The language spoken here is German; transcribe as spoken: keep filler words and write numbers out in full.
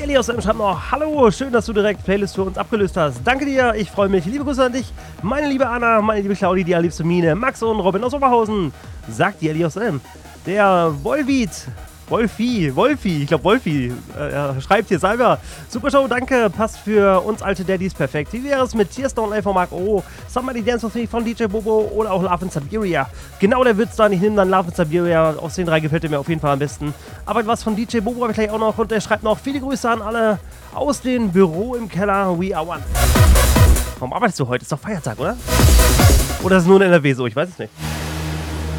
Elios M. schreibt noch, hallo, schön, dass du direkt Playlist für uns abgelöst hast. Danke dir, ich freue mich. Liebe Grüße an dich, meine liebe Anna, meine liebe Claudi, die allerliebste Mine, Max und Robin aus Oberhausen. Sagt die Elios M. Der Volvid, Wolfi, Wolfi, ich glaube Wolfi, äh, er schreibt hier selber. Super Show, danke, passt für uns alte Daddys perfekt. Wie wäre es mit Tearstone elf von Mark O, Somebody Dance With Me von D J Bobo oder auch Love in Siberia? Genau der Witz dann, ich nehme dann Love in Siberia, aus den drei gefällt er mir auf jeden Fall am besten. Aber was von D J Bobo habe ich gleich auch noch und er schreibt noch, viele Grüße an alle aus dem Büro im Keller, we are one. Warum arbeitest du heute? Ist doch Feiertag, oder? Oder ist es nur in N R W so? Ich weiß es nicht.